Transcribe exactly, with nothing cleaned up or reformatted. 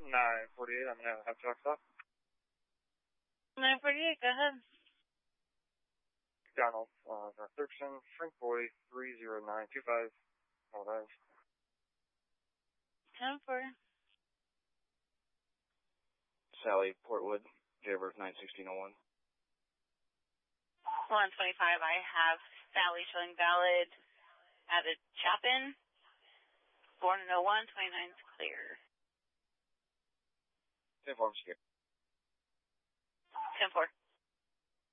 nine forty-eight, I'm going to have truck stop. nine forty-eight, go ahead. Donald, uh, Thurston, Frank Boy, three zero nine two five. All right. ten four. Sally, Portwood, Jaybird nine sixteen oh one. one twenty-five, I have Sally showing valid at a Chapin. Born in oh one, twenty-nine's clear. ten four, I'm scared. ten four.